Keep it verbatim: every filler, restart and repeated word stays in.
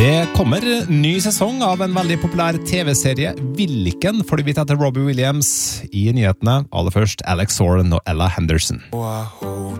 Det kommer ny sesong av en veldig populær T V-serie. Hvilken får du vite etter Robbie Williams i nyhetene? Aller først Alex Soren og Ella Henderson. Oh, I hold